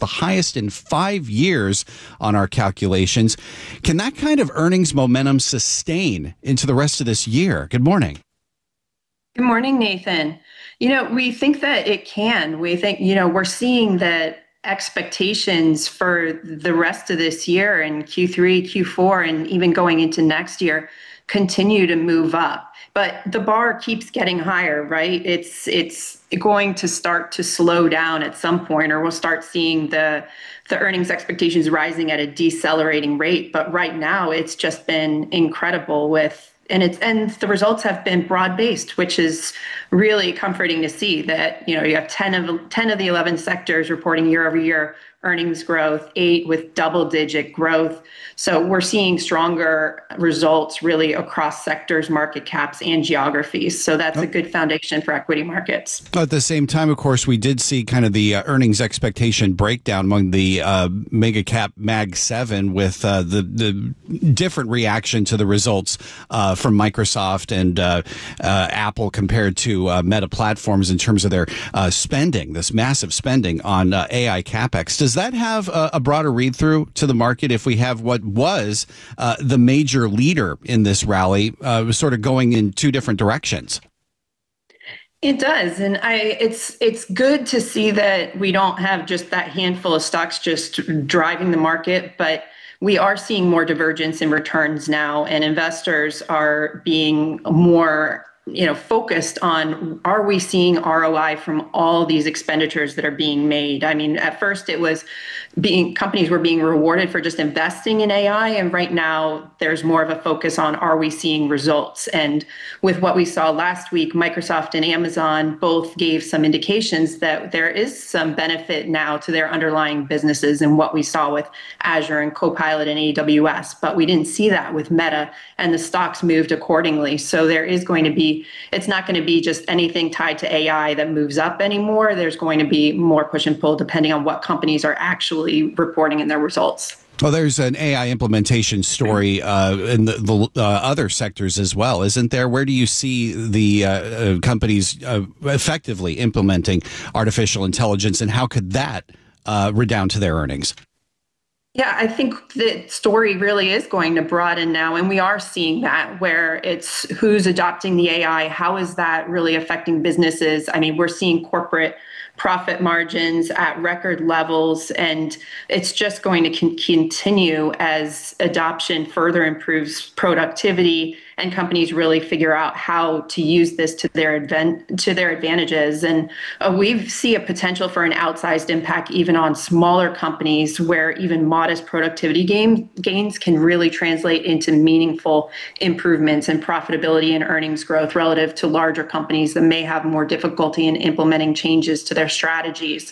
the highest in 5 years on our calculations. Can that kind of earnings momentum sustain into the rest of this year? Good morning. Good morning, Nathan. We think that it can. We think, we're seeing that expectations for the rest of this year and Q3, Q4, and even going into next year continue to move up. But the bar keeps getting higher, right? It's going to start to slow down at some point, or we'll start seeing the earnings expectations rising at a decelerating rate. But right now, it's just been incredible and the results have been broad-based, which is really comforting to see that, you have 10 of the 11 sectors reporting year-over-year earnings growth, 8 with double-digit growth. So we're seeing stronger results really across sectors, market caps, and geographies. So that's a good foundation for equity markets. At the same time, of course, we did see kind of the earnings expectation breakdown among the mega cap Mag 7 with the different reaction to the results from Microsoft and Apple compared to Meta Platforms in terms of their spending, this massive spending on AI CapEx. Does that have a broader read-through to the market if we have what was the major leader in this rally sort of going in two different directions? It does. And it's good to see that we don't have just that handful of stocks just driving the market, but we are seeing more divergence in returns now, and investors are being more focused on, are we seeing ROI from all these expenditures that are being made? I mean, at first it was companies were being rewarded for just investing in AI. And right now there's more of a focus on, are we seeing results? And with what we saw last week, Microsoft and Amazon both gave some indications that there is some benefit now to their underlying businesses, and what we saw with Azure and Copilot and AWS. But we didn't see that with Meta, and the stocks moved accordingly. So there is going to be, it's not going to be just anything tied to AI that moves up anymore. There's going to be more push and pull depending on what companies are actually reporting in their results. Well, there's an AI implementation story in the other sectors as well, isn't there? Where do you see the companies effectively implementing artificial intelligence, and how could that redound to their earnings? Yeah, I think the story really is going to broaden now, and we are seeing that, where it's who's adopting the AI, how is that really affecting businesses? I mean, we're seeing corporate profit margins at record levels, and it's just going to continue as adoption further improves productivity and companies really figure out how to use this to their advantages. And we see a potential for an outsized impact even on smaller companies, where even modest productivity gains can really translate into meaningful improvements in profitability and earnings growth relative to larger companies that may have more difficulty in implementing changes to their strategies.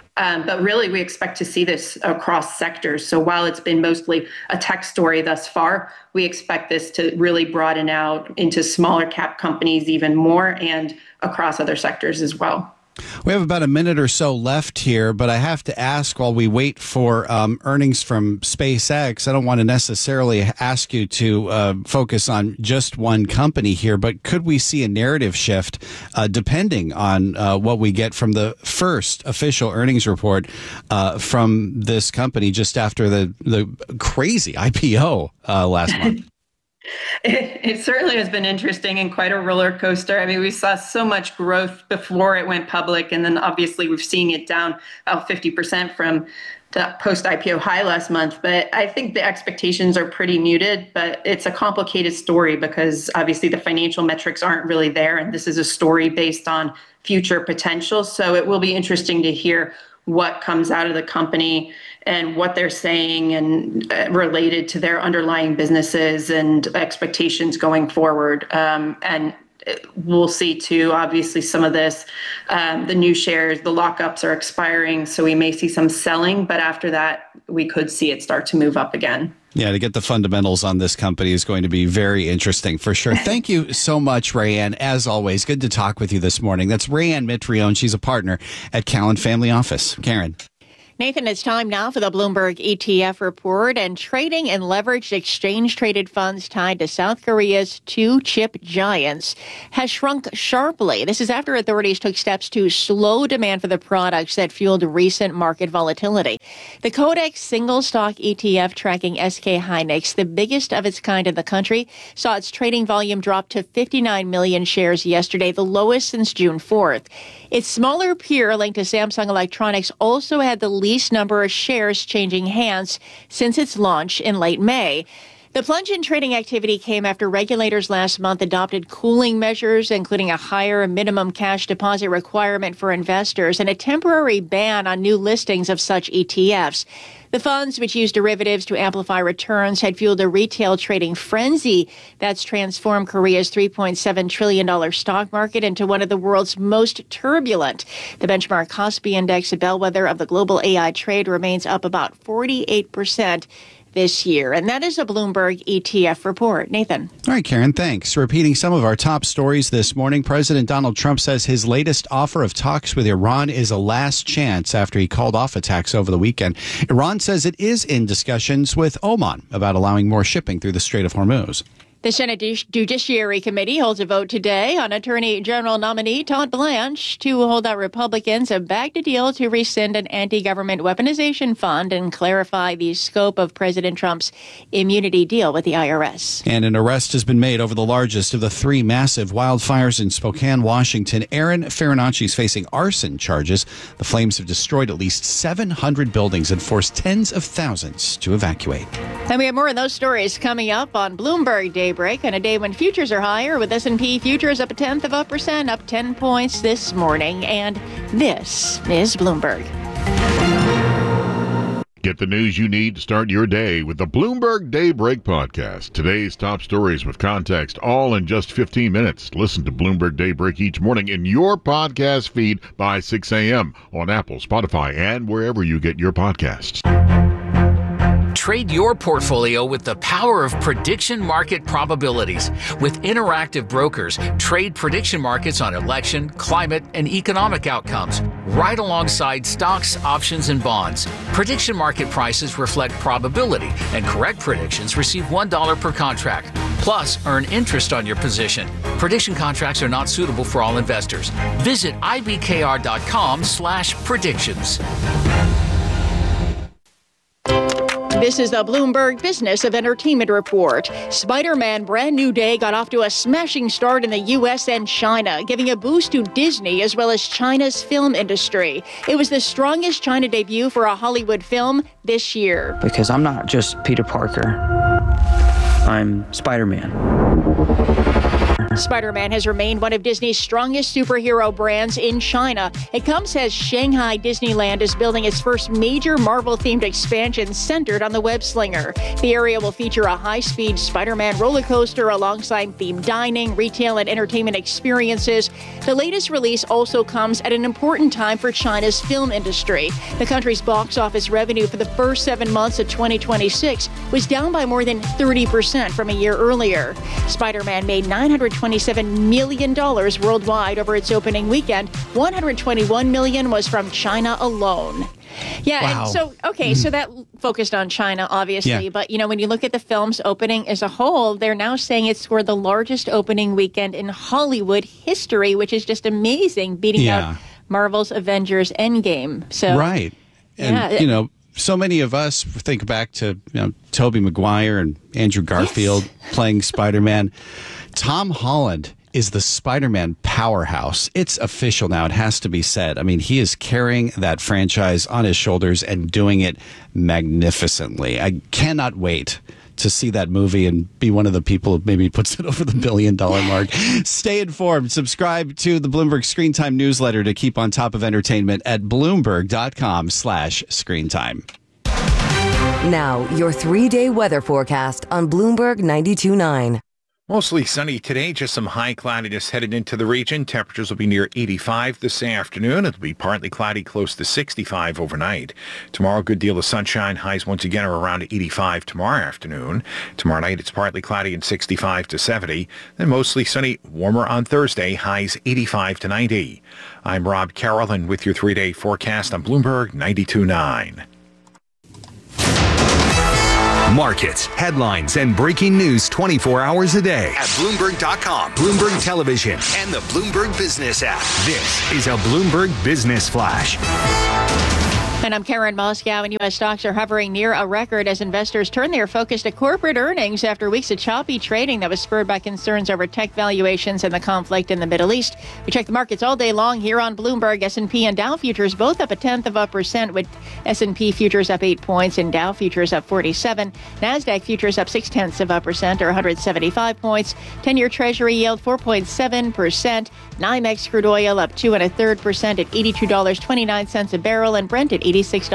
But really, we expect to see this across sectors. So while it's been mostly a tech story thus far, we expect this to really broaden out into smaller cap companies even more, and across other sectors as well. We have about a minute or so left here, but I have to ask, while we wait for earnings from SpaceX, I don't want to necessarily ask you to focus on just one company here, but could we see a narrative shift depending on what we get from the first official earnings report from this company just after the crazy IPO last month? It certainly has been interesting and quite a roller coaster. I mean, we saw so much growth before it went public, and then obviously we're seeing it down about 50% from the post-IPO high last month. But I think the expectations are pretty muted, but it's a complicated story because obviously the financial metrics aren't really there, and this is a story based on future potential. So it will be interesting to hear what comes out of the company and what they're saying and related to their underlying businesses and expectations going forward. And we'll see too, obviously, some of this, the new shares, the lockups are expiring, so we may see some selling, but after that, we could see it start to move up again. Yeah, to get the fundamentals on this company is going to be very interesting for sure. Thank you so much, Rayanne. As always, good to talk with you this morning. That's Rayanne Mitrione. She's a partner at Cowen Family Office. Karen. Nathan, it's time now for the Bloomberg ETF report, and trading in leveraged exchange-traded funds tied to South Korea's two chip giants has shrunk sharply. This is after authorities took steps to slow demand for the products that fueled recent market volatility. The Codex single stock ETF tracking SK Hynix, the biggest of its kind in the country, saw its trading volume drop to 59 million shares yesterday, the lowest since June 4th. Its smaller peer linked to Samsung Electronics also had the least number of shares changing hands since its launch in late May. The plunge in trading activity came after regulators last month adopted cooling measures, including a higher minimum cash deposit requirement for investors and a temporary ban on new listings of such ETFs. The funds, which use derivatives to amplify returns, had fueled a retail trading frenzy that's transformed Korea's $3.7 trillion stock market into one of the world's most turbulent. The benchmark Kospi Index, a bellwether of the global AI trade, remains up about 48% this year. And that is a Bloomberg ETF report. Nathan. All right, Karen, thanks. Repeating some of our top stories this morning, President Donald Trump says his latest offer of talks with Iran is a last chance after he called off attacks over the weekend. Iran says it is in discussions with Oman about allowing more shipping through the Strait of Hormuz. The Senate Judiciary Committee holds a vote today on Attorney General nominee Todd Blanche to hold out Republicans have backed a deal to rescind an anti-government weaponization fund and clarify the scope of President Trump's immunity deal with the IRS. And an arrest has been made over the largest of the three massive wildfires in Spokane, Washington. Aaron Farinacci is facing arson charges. The flames have destroyed at least 700 buildings and forced tens of thousands to evacuate. And we have more of those stories coming up on Bloomberg Daybreak on a day when futures are higher, with S&P futures up 0.1%, up 10 points this morning. And this is Bloomberg. Get the news you need to start your day with the Bloomberg Daybreak podcast. Today's top stories with context, all in just 15 minutes. Listen to Bloomberg Daybreak each morning in your podcast feed by 6 a.m. on Apple, Spotify, and wherever you get your podcasts. Trade your portfolio with the power of prediction market probabilities. With Interactive Brokers, trade prediction markets on election, climate, and economic outcomes, right alongside stocks, options, and bonds. Prediction market prices reflect probability, and correct predictions receive $1 per contract. Plus, earn interest on your position. Prediction contracts are not suitable for all investors. Visit ibkr.com/predictions. This is the Bloomberg Business of Entertainment Report. Spider-Man Brand New Day got off to a smashing start in the U.S. and China, giving a boost to Disney as well as China's film industry. It was the strongest China debut for a Hollywood film this year. Because I'm not just Peter Parker. I'm Spider-Man. Spider-Man has remained one of Disney's strongest superhero brands in China. It comes as Shanghai Disneyland is building its first major Marvel-themed expansion centered on the web slinger. The area will feature a high-speed Spider-Man roller coaster alongside themed dining, retail, and entertainment experiences. The latest release also comes at an important time for China's film industry. The country's box office revenue for the first 7 months of 2026 was down by more than 30% from a year earlier. Spider-Man made $927 million worldwide over its opening weekend. $121 million was from China alone. Yeah, wow. And so that focused on China, obviously. Yeah. But, when you look at the film's opening as a whole, they're now saying it scored the largest opening weekend in Hollywood history, which is just amazing, beating out Marvel's Avengers Endgame. So, right. And, so many of us think back to Tobey Maguire and Andrew Garfield playing Spider-Man. Tom Holland is the Spider-Man powerhouse. It's official now. It has to be said. I mean, he is carrying that franchise on his shoulders and doing it magnificently. I cannot wait to see that movie and be one of the people who maybe puts it over the $1 billion mark. Stay informed. Subscribe to the Bloomberg Screen Time newsletter to keep on top of entertainment at Bloomberg.com/screentime. Now, your 3-day weather forecast on Bloomberg 92.9. Mostly sunny today, just some high cloudiness headed into the region. Temperatures will be near 85 this afternoon. It'll be partly cloudy, close to 65 overnight. Tomorrow, a good deal of sunshine. Highs once again are around 85 tomorrow afternoon. Tomorrow night, it's partly cloudy and 65 to 70. Then mostly sunny, warmer on Thursday. Highs 85 to 90. I'm Rob Carroll, and with your 3-day forecast on Bloomberg 92.9. Markets, headlines, and breaking news 24 hours a day at Bloomberg.com, Bloomberg Television, and the Bloomberg Business app. This is a Bloomberg Business Flash. And I'm Karen Moscow, and U.S. stocks are hovering near a record as investors turn their focus to corporate earnings after weeks of choppy trading that was spurred by concerns over tech valuations and the conflict in the Middle East. We check the markets all day long here on Bloomberg. S&P and Dow futures both up 0.1%, with S&P futures up 8 points and Dow futures up 47. NASDAQ futures up 0.6%, or 175 points. 10-year Treasury yield 4.7%. NYMEX crude oil up 2.33% at $82.29 a barrel, and Brent at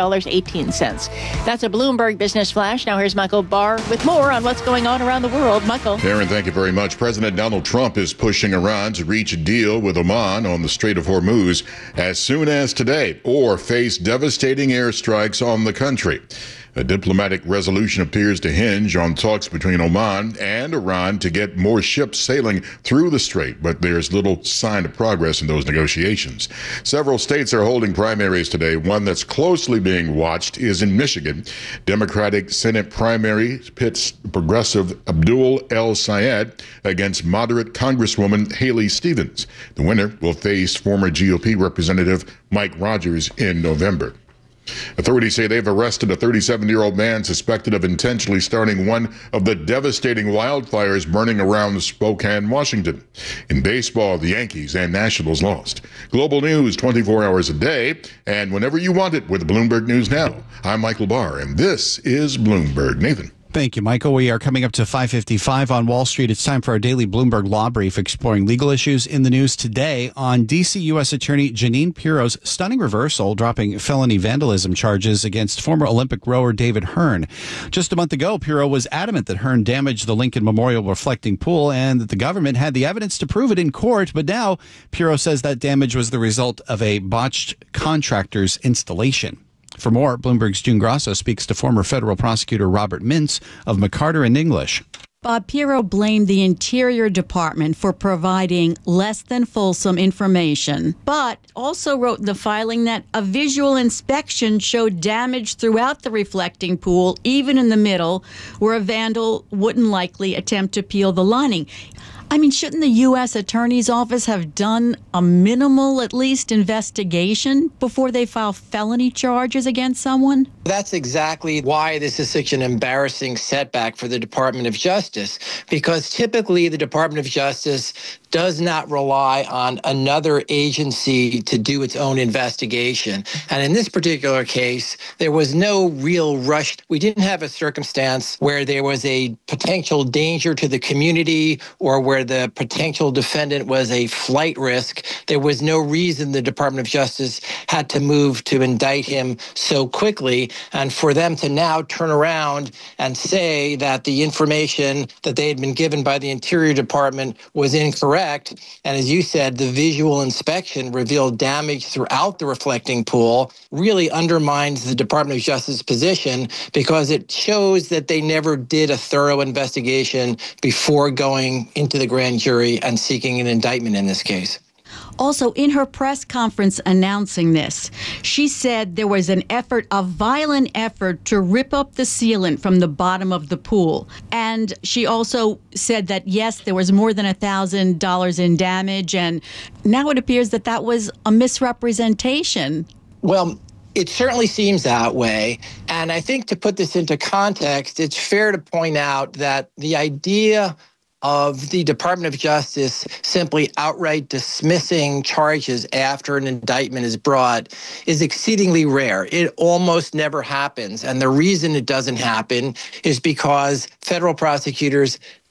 $86.18. That's a Bloomberg Business Flash. Now here's Michael Barr with more on what's going on around the world. Michael. Aaron, thank you very much. President Donald Trump is pushing Iran to reach a deal with Oman on the Strait of Hormuz as soon as today, or face devastating airstrikes on the country. A diplomatic resolution appears to hinge on talks between Oman and Iran to get more ships sailing through the strait, but there's little sign of progress in those negotiations. Several states are holding primaries today. One that's closely being watched is in Michigan. Democratic Senate primary pits progressive Abdul El Sayed against moderate Congresswoman Haley Stevens. The winner will face former GOP Representative Mike Rogers in November. Authorities say they've arrested a 37-year-old man suspected of intentionally starting one of the devastating wildfires burning around Spokane, Washington. In baseball, the Yankees and Nationals lost. Global news 24 hours a day, and whenever you want it with Bloomberg News Now. I'm Michael Barr, and this is Bloomberg. Nathan. Thank you, Michael. We are coming up to 5:55 on Wall Street. It's time for our daily Bloomberg Law Brief, exploring legal issues in the news today on D.C. U.S. Attorney Jeanine Pirro's stunning reversal, dropping felony vandalism charges against former Olympic rower David Hearn. Just a month ago, Pirro was adamant that Hearn damaged the Lincoln Memorial reflecting pool and that the government had the evidence to prove it in court. But now Pirro says that damage was the result of a botched contractor's installation. For more, Bloomberg's June Grasso speaks to former federal prosecutor Robert Mintz of McCarter and English. Bob Pirro blamed the Interior Department for providing less than fulsome information, but also wrote in the filing that a visual inspection showed damage throughout the reflecting pool, even in the middle, where a vandal wouldn't likely attempt to peel the lining. I mean, shouldn't the U.S. Attorney's Office have done a minimal, at least, investigation before they file felony charges against someone? That's exactly why this is such an embarrassing setback for the Department of Justice, because typically the Department of Justice does not rely on another agency to do its own investigation. And in this particular case, there was no real rush. We didn't have a circumstance where there was a potential danger to the community or where the potential defendant was a flight risk. There was no reason the Department of Justice had to move to indict him so quickly. And for them to now turn around and say that the information that they had been given by the Interior Department was incorrect. And as you said, the visual inspection revealed damage throughout the reflecting pool, really undermines the Department of Justice position because it shows that they never did a thorough investigation before going into the grand jury and seeking an indictment in this case. Also, in her press conference announcing this, she said there was an effort, a violent effort, to rip up the sealant from the bottom of the pool. And she also said that, yes, there was more than $1,000 in damage. And now it appears that that was a misrepresentation. Well, it certainly seems that way. And I think to put this into context, it's fair to point out that the idea of the Department of Justice simply outright dismissing charges after an indictment is brought is exceedingly rare. It almost never happens. And the reason it doesn't happen is because federal prosecutors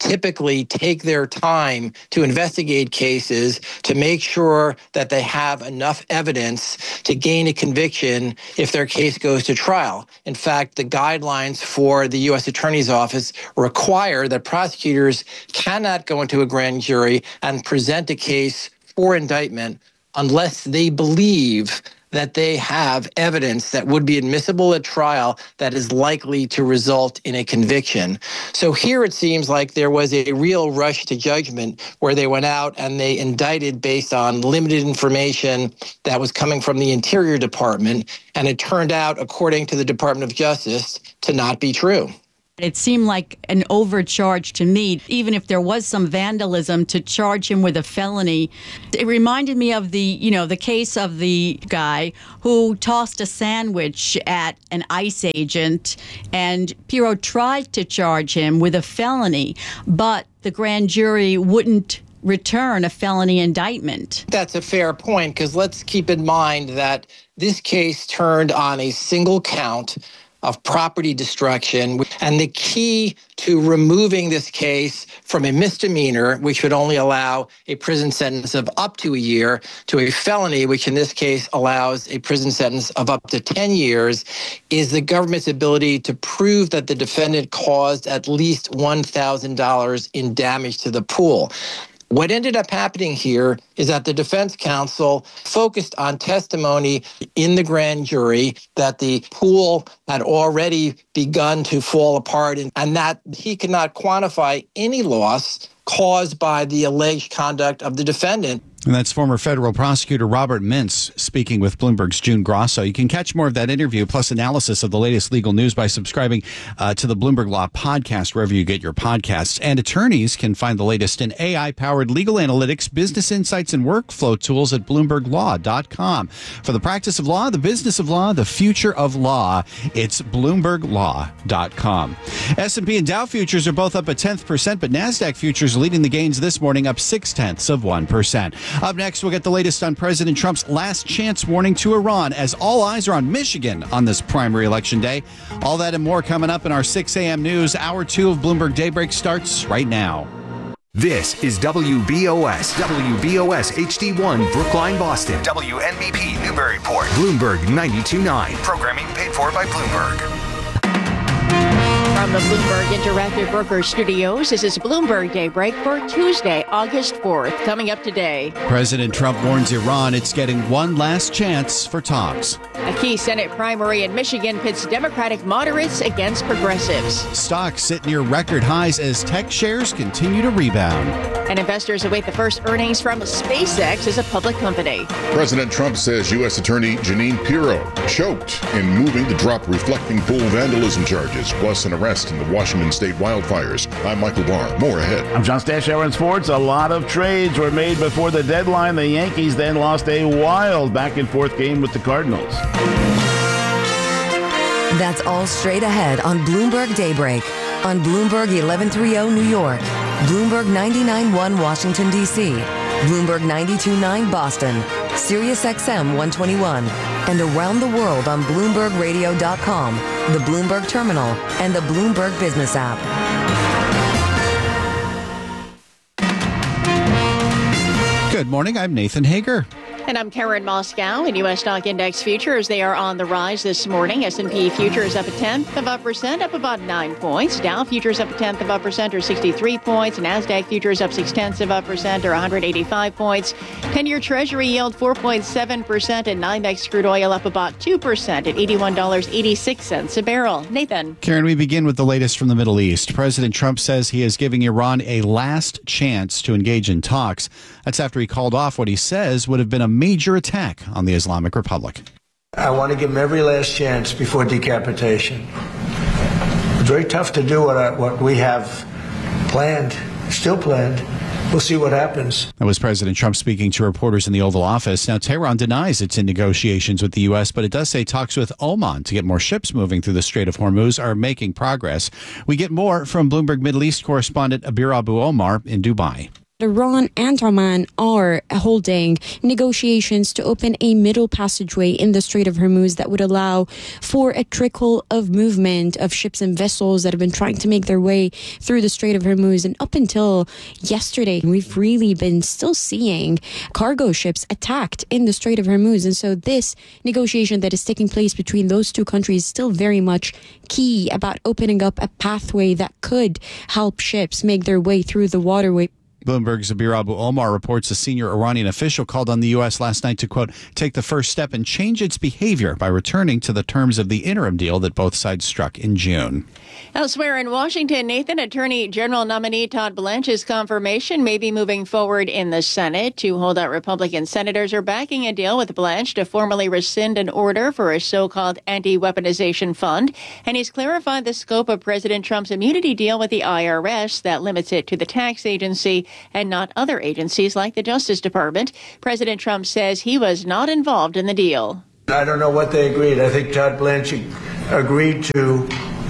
typically take their time to investigate cases to make sure that they have enough evidence to gain a conviction if their case goes to trial. In fact, the guidelines for the U.S. Attorney's Office require that prosecutors cannot go into a grand jury and present a case for indictment unless they believe that they have evidence that would be admissible at trial that is likely to result in a conviction. So here it seems like there was a real rush to judgment where they went out and they indicted based on limited information that was coming from the Interior Department, and it turned out, according to the Department of Justice, to not be true. It seemed like an overcharge to me, even if there was some vandalism, to charge him with a felony. It reminded me of the case of the guy who tossed a sandwich at an ICE agent, and Pirro tried to charge him with a felony, but the grand jury wouldn't return a felony indictment. That's a fair point, because let's keep in mind that this case turned on a single count of property destruction. And the key to removing this case from a misdemeanor, which would only allow a prison sentence of up to a year, to a felony, which in this case allows a prison sentence of up to 10 years, is the government's ability to prove that the defendant caused at least $1,000 in damage to the pool. What ended up happening here is that the defense counsel focused on testimony in the grand jury that the pool had already begun to fall apart and that he could not quantify any loss caused by the alleged conduct of the defendant. And that's former federal prosecutor Robert Mintz speaking with Bloomberg's June Grosso. You can catch more of that interview plus analysis of the latest legal news by subscribing to the Bloomberg Law podcast wherever you get your podcasts. And attorneys can find the latest in AI-powered legal analytics, business insights, and workflow tools at BloombergLaw.com. For the practice of law, the business of law, the future of law, it's BloombergLaw.com. S&P and Dow futures are both up 0.1%, but NASDAQ futures leading the gains this morning up 0.6%. Up next, we'll get the latest on President Trump's last chance warning to Iran as all eyes are on Michigan on this primary election day. All that and more coming up in our 6 a.m. news. Hour 2 of Bloomberg Daybreak starts right now. This is WBOS HD1 Brookline, Boston. WNBP Newburyport. Bloomberg 92.9. Programming paid for by Bloomberg. From the Bloomberg Interactive Brokers Studios, this is Bloomberg Daybreak for Tuesday, August 4th. Coming up today, President Trump warns Iran it's getting one last chance for talks. A key Senate primary in Michigan pits Democratic moderates against progressives. Stocks sit near record highs as tech shares continue to rebound. And investors await the first earnings from SpaceX as a public company. President Trump says U.S. Attorney Jeanine Pirro choked in moving the drop reflecting pool vandalism charges, plus an arrest in the Washington state wildfires. I'm Michael Barr. More ahead. I'm John Stashower in sports. A lot of trades were made before the deadline. The Yankees then lost a wild back-and-forth game with the Cardinals. That's all straight ahead on Bloomberg Daybreak on Bloomberg 1130 New York, Bloomberg 99.1 Washington, D.C., Bloomberg 92.9 Boston, Sirius XM 121, and around the world on BloombergRadio.com, the Bloomberg Terminal, and the Bloomberg Business app. Good morning. I'm Nathan Hager. And I'm Karen Moscow. In U.S. stock index futures, they are on the rise this morning. S&P futures up 0.1%, up about 9 points. Dow futures up 0.1%, or 63 points. NASDAQ futures up 0.6%, or 185 points. 10-year Treasury yield 4.7%, and NYMEX crude oil up about 2% at $81.86 a barrel. Nathan. Karen, we begin with the latest from the Middle East. President Trump says he is giving Iran a last chance to engage in talks. That's after he called off what he says would have been a major attack on the Islamic Republic. I want to give him every last chance before decapitation. It's very tough to do what we have planned, still planned. We'll see what happens. That was President Trump speaking to reporters in the Oval Office. Now, Tehran denies it's in negotiations with the U.S., but it does say talks with Oman to get more ships moving through the Strait of Hormuz are making progress. We get more from Bloomberg Middle East correspondent Abir Abu Omar in Dubai. Iran and Oman are holding negotiations to open a middle passageway in the Strait of Hormuz that would allow for a trickle of movement of ships and vessels that have been trying to make their way through the Strait of Hormuz. And up until yesterday, we've really been still seeing cargo ships attacked in the Strait of Hormuz. And so this negotiation that is taking place between those two countries is still very much key about opening up a pathway that could help ships make their way through the waterway. Bloomberg's Abir Abu Omar reports a senior Iranian official called on the U.S. last night to, quote, take the first step and change its behavior by returning to the terms of the interim deal that both sides struck in June. Elsewhere in Washington, Nathan, Attorney General nominee Todd Blanche's confirmation may be moving forward in the Senate. Two holdout Republican senators are backing a deal with Blanche to formally rescind an order for a so-called anti-weaponization fund. And he's clarified the scope of President Trump's immunity deal with the IRS that limits it to the tax agency and not other agencies like the Justice Department. President Trump says he was not involved in the deal. I don't know what they agreed. I think Todd Blanche agreed to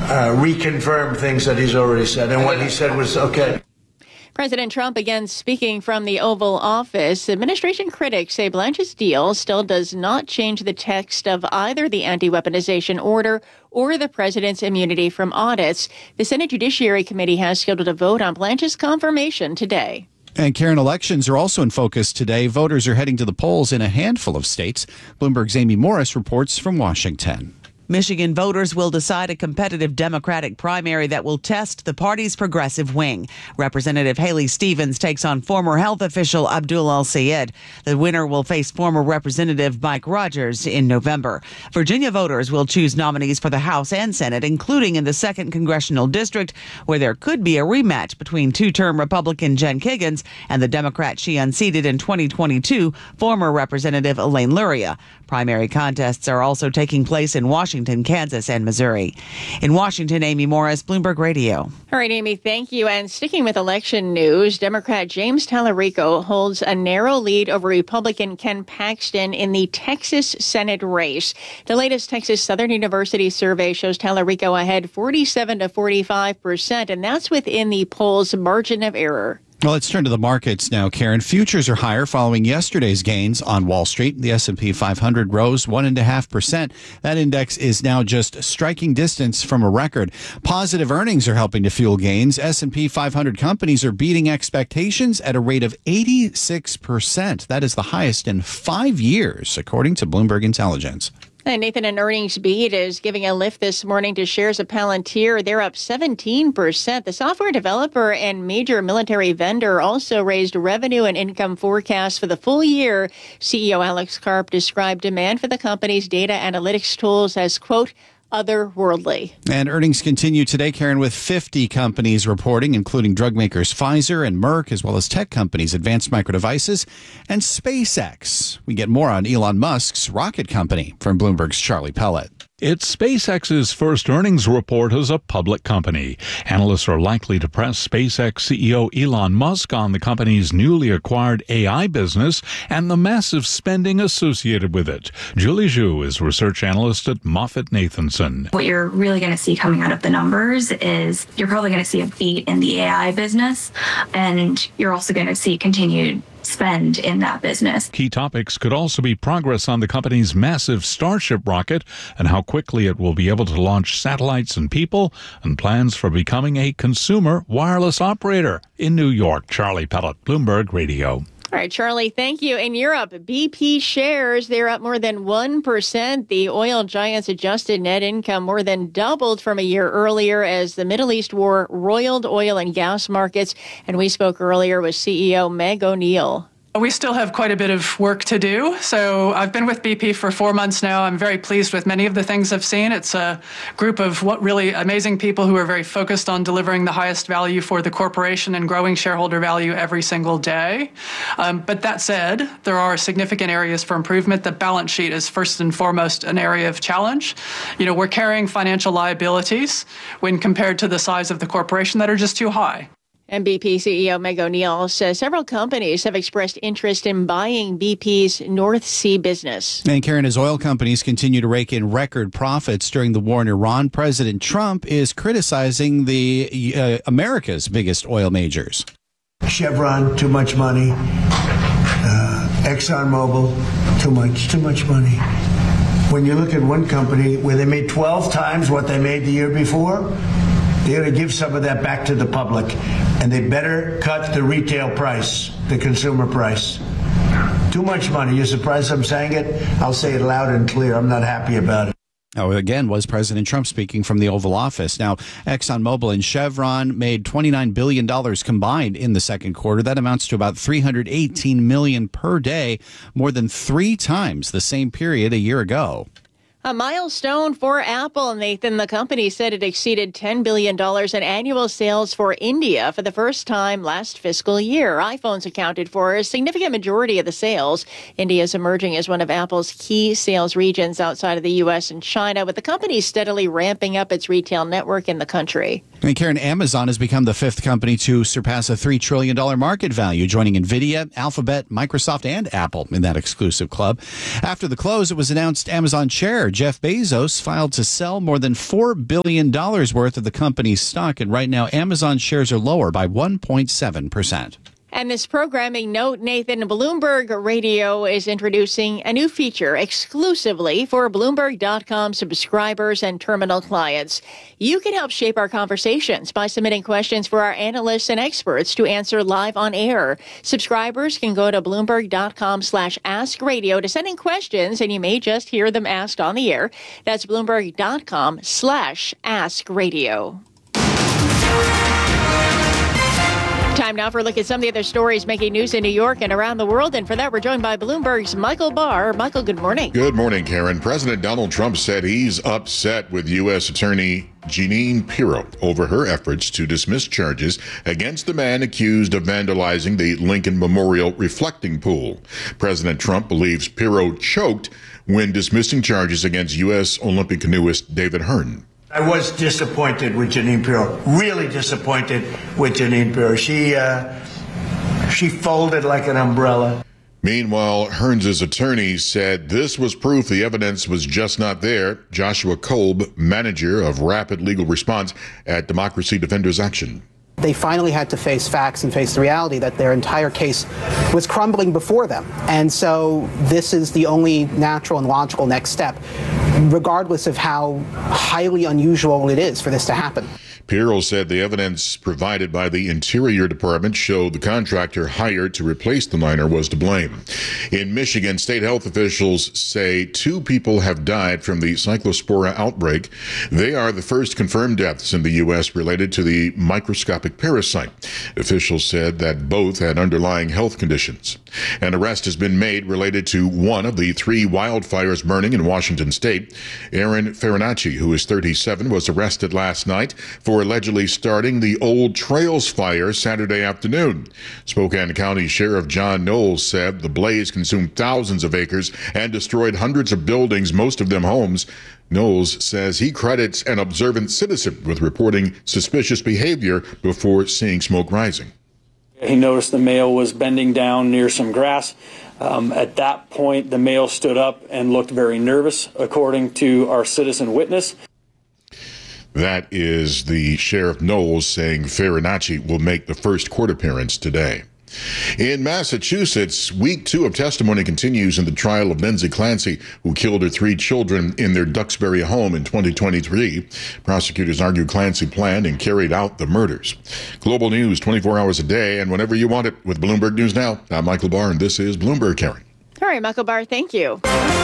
reconfirm things that he's already said, and what he said was okay. President Trump again speaking from the Oval Office. Administration critics say Blanche's deal still does not change the text of either the anti-weaponization order or the president's immunity from audits. The Senate Judiciary Committee has scheduled a vote on Blanche's confirmation today. And Karen, elections are also in focus today. Voters are heading to the polls in a handful of states. Bloomberg's Amy Morris reports from Washington. Michigan voters will decide a competitive Democratic primary that will test the party's progressive wing. Representative Haley Stevens takes on former health official Abdul El-Sayed. The winner will face former Representative Mike Rogers in November. Virginia voters will choose nominees for the House and Senate, including in the 2nd Congressional District, where there could be a rematch between two-term Republican Jen Kiggans and the Democrat she unseated in 2022, former Representative Elaine Luria. Primary contests are also taking place in Washington, Kansas, and Missouri. In Washington, Amy Morris, Bloomberg Radio. All right, Amy, thank you. And sticking with election news, Democrat James Tallarico holds a narrow lead over Republican Ken Paxton in the Texas Senate race. The latest Texas Southern University survey shows Tallarico ahead 47 to 45%, and that's within the poll's margin of error. Well, let's turn to the markets now, Karen. Futures are higher following yesterday's gains on Wall Street. The S&P 500 rose 1.5%. That index is now just striking distance from a record. Positive earnings are helping to fuel gains. S&P 500 companies are beating expectations at a rate of 86%. That is the highest in 5 years, according to Bloomberg Intelligence. And Nathan, an earnings beat is giving a lift this morning to shares of Palantir. They're up 17%. The software developer and major military vendor also raised revenue and income forecasts for the full year. CEO Alex Karp described demand for the company's data analytics tools as, quote, otherworldly. And earnings continue today, Karen, with 50 companies reporting, including drug makers Pfizer and Merck, as well as tech companies Advanced Micro Devices and SpaceX. We get more on Elon Musk's rocket company from Bloomberg's Charlie Pellet. It's SpaceX's first earnings report as a public company. Analysts are likely to press SpaceX CEO Elon Musk on the company's newly acquired AI business and the massive spending associated with it. Julie Zhu is research analyst at MoffettNathanson. What you're really going to see coming out of the numbers is you're probably going to see a beat in the AI business, and you're also going to see continued spend in that business. Key topics could also be progress on the company's massive Starship rocket and how quickly it will be able to launch satellites and people, and plans for becoming a consumer wireless operator in New York. Charlie Pellet, Bloomberg Radio. All right, Charlie, thank you. In Europe, BP shares, they're up more than 1%. The oil giant's adjusted net income more than doubled from a year earlier as the Middle East war roiled oil and gas markets. And we spoke earlier with CEO Meg O'Neill. We still have quite a bit of work to do. So I've been with BP for 4 months now. I'm very pleased with many of the things I've seen. It's a group of really amazing people who are very focused on delivering the highest value for the corporation and growing shareholder value every single day. But that said, there are significant areas for improvement. The balance sheet is first and foremost an area of challenge. We're carrying financial liabilities when compared to the size of the corporation that are just too high. And BP CEO Meg O'Neill says several companies have expressed interest in buying BP's North Sea business. And Karen, as oil companies continue to rake in record profits during the war in Iran, President Trump is criticizing the America's biggest oil majors. Chevron, too much money. ExxonMobil, too much money. When you look at one company where they made 12 times what they made the year before, they're going to give some of that back to the public. And they better cut the retail price, the consumer price. Too much money. You're surprised I'm saying it? I'll say it loud and clear. I'm not happy about it. Oh, again, was President Trump speaking from the Oval Office. Now, ExxonMobil and Chevron made $29 billion combined in the second quarter. That amounts to about $318 million per day, more than 3 times the same period a year ago. A milestone for Apple, Nathan. The company said it exceeded $10 billion in annual sales for India for the first time last fiscal year. iPhones accounted for a significant majority of the sales. India is emerging as one of Apple's key sales regions outside of the U.S. and China, with the company steadily ramping up its retail network in the country. And Karen, Amazon has become the 5th company to surpass a $3 trillion market value, joining NVIDIA, Alphabet, Microsoft, and Apple in that exclusive club. After the close, it was announced Amazon chair Jeff Bezos filed to sell more than $4 billion worth of the company's stock, and right now Amazon shares are lower by 1.7%. And this programming note, Nathan, Bloomberg Radio is introducing a new feature exclusively for Bloomberg.com subscribers and terminal clients. You can help shape our conversations by submitting questions for our analysts and experts to answer live on air. Subscribers can go to Bloomberg.com/AskRadio to send in questions, and you may just hear them asked on the air. That's Bloomberg.com/AskRadio. Time now for a look at some of the other stories making news in New York and around the world. And for that, we're joined by Bloomberg's Michael Barr. Michael, good morning. Good morning, Karen. President Donald Trump said he's upset with U.S. Attorney Jeanine Pirro over her efforts to dismiss charges against the man accused of vandalizing the Lincoln Memorial reflecting pool. President Trump believes Pirro choked when dismissing charges against U.S. Olympic canoeist David Hearn. I was disappointed with Jeanine Pirro, really disappointed with Jeanine Pirro. She folded like an umbrella. Meanwhile, Hearns' attorney said this was proof the evidence was just not there. Joshua Kolb, manager of Rapid Legal Response at Democracy Defenders Action. They finally had to face facts and face the reality that their entire case was crumbling before them. And so this is the only natural and logical next step, regardless of how highly unusual it is for this to happen. Pirro said the evidence provided by the Interior Department showed the contractor hired to replace the miner was to blame. In Michigan, state health officials say 2 people have died from the Cyclospora outbreak. They are the first confirmed deaths in the U.S. related to the microscopic parasite. Officials said that both had underlying health conditions. An arrest has been made related to one of the 3 wildfires burning in Washington state. Aaron Farinacci, who is 37, was arrested last night for allegedly starting the Old Trails fire Saturday afternoon. Spokane County Sheriff John Knowles said the blaze consumed thousands of acres and destroyed hundreds of buildings, most of them homes. Knowles says he credits an observant citizen with reporting suspicious behavior before seeing smoke rising. He noticed the male was bending down near some grass. At that point, the male stood up and looked very nervous, according to our citizen witness. That is the Sheriff Knowles saying Farinacci will make the first court appearance today. In Massachusetts, week 2 of testimony continues in the trial of Lindsay Clancy, who killed her 3 children in their Duxbury home in 2023. Prosecutors argue Clancy planned and carried out the murders. Global news 24 hours a day and whenever you want it with Bloomberg News Now. I'm Michael Barr, and this is Bloomberg, Karen. All right, Michael Barr, thank you.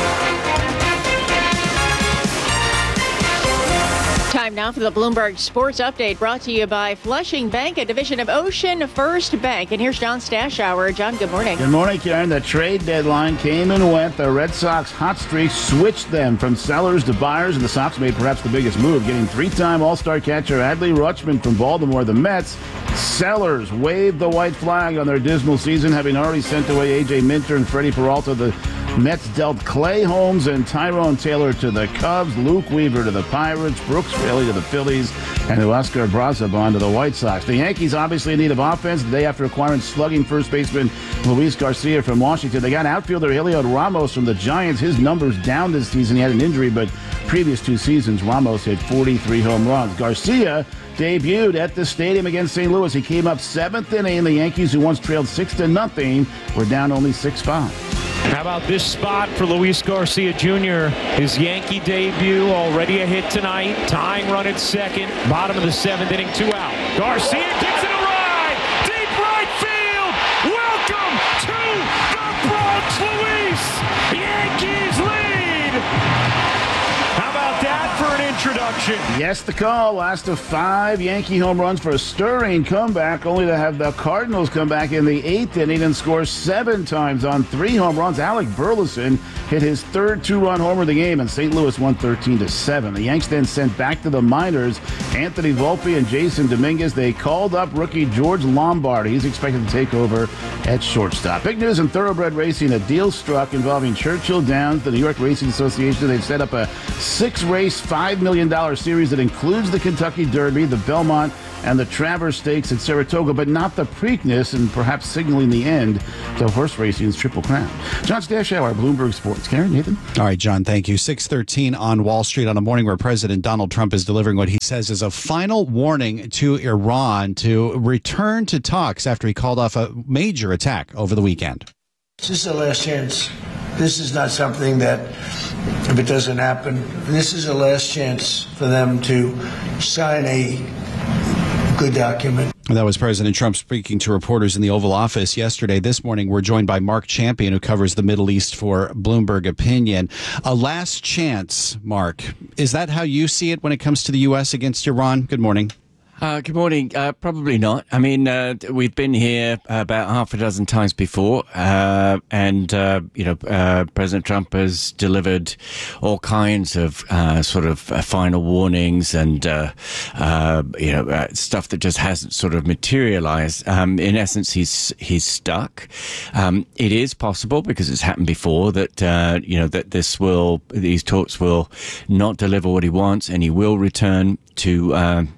Time now for the Bloomberg Sports Update, brought to you by Flushing Bank, a division of Ocean First Bank. And here's John Stashower. John, good morning. Good morning, Karen. The trade deadline came and went. The Red Sox hot streak switched them from sellers to buyers, and the Sox made perhaps the biggest move, getting 3-time All-Star catcher Adley Rutschman from Baltimore. The Mets sellers waved the white flag on their dismal season, having already sent away A.J. Minter and Freddie Peralta. The Mets dealt Clay Holmes and Tyrone Taylor to the Cubs, Luke Weaver to the Pirates, Brooks Raley to the Phillies, and Oscar Brazabon to the White Sox. The Yankees obviously in need of offense the day after acquiring slugging first baseman Luis Garcia from Washington. They got outfielder Heliot Ramos from the Giants. His numbers down this season. He had an injury, but previous 2 seasons, Ramos hit 43 home runs. Garcia debuted at the stadium against St. Louis. He came up 7th inning. The Yankees, who once trailed 6-0, were down only 6-5. How about this spot for Luis Garcia Jr.? His Yankee debut, already a hit tonight. Tying run at second. Bottom of the 7th inning, 2 out. Garcia gets it a ride. Deep right field. Welcome to the Bronx, Luis. Yankees lead. How about that for an introduction? Yes, the call. Last of 5 Yankee home runs for a stirring comeback, only to have the Cardinals come back in the 8th inning and score 7 times on 3 home runs. Alec Burleson hit his 3rd 2-run homer of the game, and St. Louis won 13-7. The Yanks then sent back to the minors Anthony Volpe and Jason Dominguez. They called up rookie George Lombardi. He's expected to take over at shortstop. Big news in thoroughbred racing. A deal struck involving Churchill Downs, the New York Racing Association. They've set up a 6-race, $5 million series that includes the Kentucky Derby, the Belmont, and the Travers Stakes at Saratoga, but not the Preakness, and perhaps signaling the end to horse racing's Triple Crown. John Stashower, Bloomberg Sports. Karen, Nathan? All right, John, thank you. 6:13 on Wall Street on a morning where President Donald Trump is delivering what he says is a final warning to Iran to return to talks after he called off a major attack over the weekend. This is the last chance. This is not something that, if it doesn't happen, this is the last chance for them to sign a good document. That was President Trump speaking to reporters in the Oval Office yesterday. This morning, we're joined by Mark Champion, who covers the Middle East for Bloomberg Opinion. A last chance, Mark. Is that how you see it when it comes to the U.S. against Iran? Good morning. Good morning. Probably not. I mean, we've been here about half a dozen times before, and President Trump has delivered all kinds of sort of final warnings and stuff that just hasn't sort of materialized. In essence, he's stuck. It is possible, because it's happened before, that that these talks will not deliver what he wants, and he will return to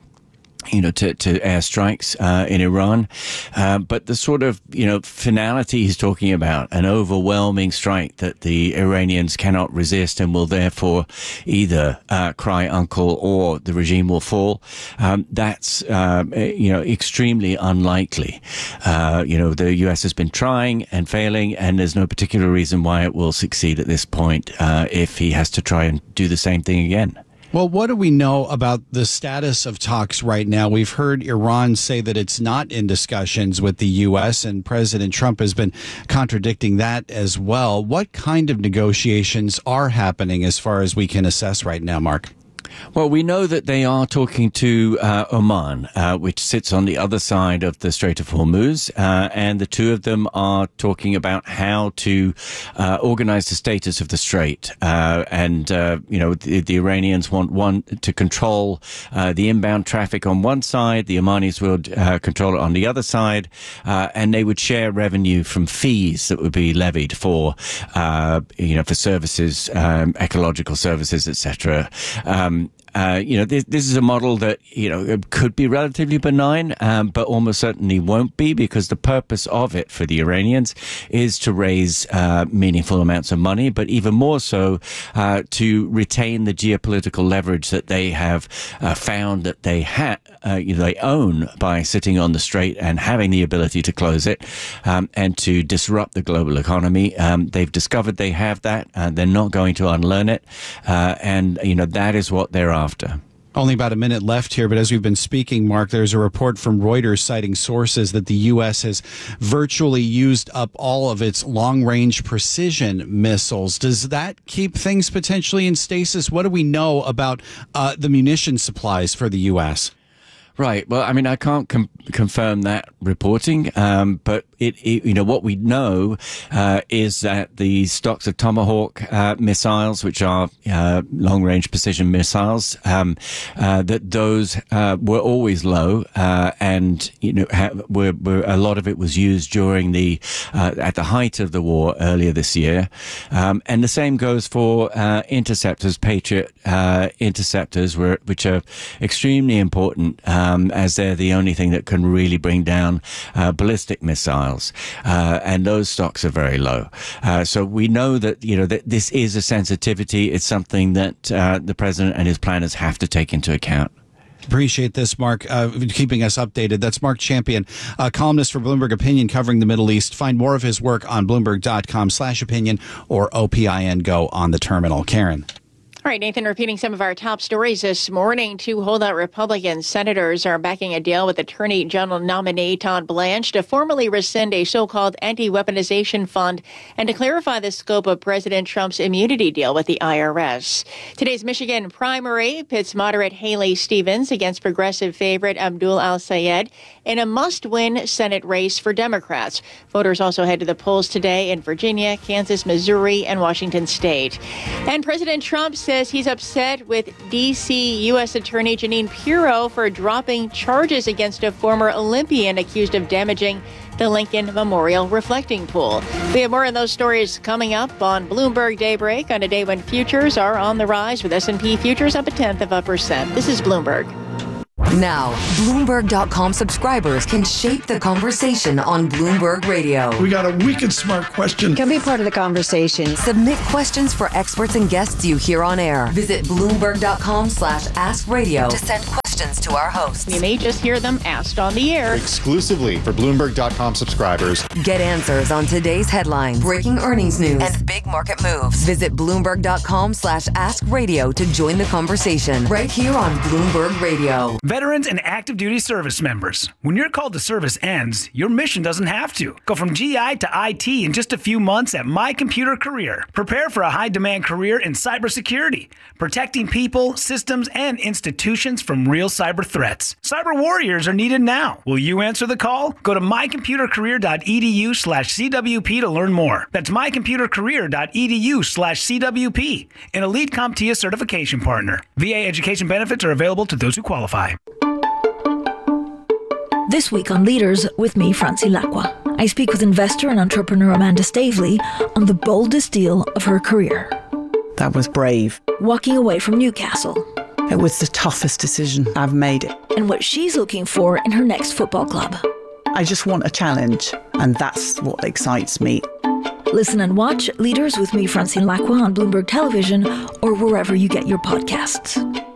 to airstrikes in Iran. But the sort of, finality he's talking about, an overwhelming strike that the Iranians cannot resist and will therefore either cry uncle or the regime will fall, that's, extremely unlikely. The U.S. has been trying and failing, and there's no particular reason why it will succeed at this point if he has to try and do the same thing again. Well, what do we know about the status of talks right now? We've heard Iran say that it's not in discussions with the U.S., and President Trump has been contradicting that as well. What kind of negotiations are happening as far as we can assess right now, Mark? Well, we know that they are talking to Oman, which sits on the other side of the Strait of Hormuz, and the two of them are talking about how to organize the status of the strait. The Iranians want to control the inbound traffic on one side, the Omanis would control it on the other side, and they would share revenue from fees that would be levied for services, ecological services, etc. This is a model that, could be relatively benign, but almost certainly won't be, because the purpose of it for the Iranians is to raise meaningful amounts of money, but even more so to retain the geopolitical leverage that they have found that they own by sitting on the strait and having the ability to close it and to disrupt the global economy. They've discovered they have that. They're not going to unlearn it. That is what they're after. Only about a minute left here, but as we've been speaking, Mark, there's a report from Reuters citing sources that the U.S. has virtually used up all of its long-range precision missiles. Does that keep things potentially in stasis? What do we know about the munition supplies for the U.S.? Right. Well, I mean, I can't confirm that reporting, but what we know is that the stocks of Tomahawk missiles, which are long-range precision missiles, that those were always low, and a lot of it was used during at the height of the war earlier this year, and the same goes for interceptors, Patriot interceptors, which are extremely important as they're the only thing that can really bring down ballistic missiles. And those stocks are very low. So we know that, that this is a sensitivity. It's something that the president and his planners have to take into account. Appreciate this, Mark, keeping us updated. That's Mark Champion, columnist for Bloomberg Opinion covering the Middle East. Find more of his work on Bloomberg.com/opinion or OPIN Go on the terminal. Karen. All right, Nathan, repeating some of our top stories this morning. 2 holdout Republican senators are backing a deal with Attorney General nominee Todd Blanche to formally rescind a so-called anti-weaponization fund and to clarify the scope of President Trump's immunity deal with the IRS. Today's Michigan primary pits moderate Haley Stevens against progressive favorite Abdul Al-Sayed in a must-win Senate race for Democrats. Voters also head to the polls today in Virginia, Kansas, Missouri, and Washington State. And President Trump says he's upset with D.C. U.S. Attorney Jeanine Pirro for dropping charges against a former Olympian accused of damaging the Lincoln Memorial reflecting pool. We have more on those stories coming up on Bloomberg Daybreak on a day when futures are on the rise, with S&P futures up 0.1%. This is Bloomberg. Now, Bloomberg.com subscribers can shape the conversation on Bloomberg Radio. We got a wicked smart question. Can be part of the conversation. Submit questions for experts and guests you hear on air. Visit Bloomberg.com/AskRadio to send questions to our hosts. You may just hear them asked on the air. Exclusively for Bloomberg.com subscribers. Get answers on today's headlines, breaking earnings news, and big market moves. Visit Bloomberg.com/AskRadio to join the conversation right here on Bloomberg Radio. Veterans and active duty service members. When your call to service ends, your mission doesn't have to. Go from GI to IT in just a few months at My Computer Career. Prepare for a high-demand career in cybersecurity, protecting people, systems, and institutions from real cyber threats. Cyber warriors are needed now. Will you answer the call? Go to mycomputercareer.edu/CWP to learn more. That's mycomputercareer.edu/CWP, an elite CompTIA certification partner. VA education benefits are available to those who qualify. This week on Leaders with me, Francine Lacqua. I speak with investor and entrepreneur Amanda Stavely on the boldest deal of her career. That was brave. Walking away from Newcastle. It was the toughest decision I've made. And what she's looking for in her next football club. I just want a challenge, and that's what excites me. Listen and watch Leaders with me, Francine Lacqua, on Bloomberg Television or wherever you get your podcasts.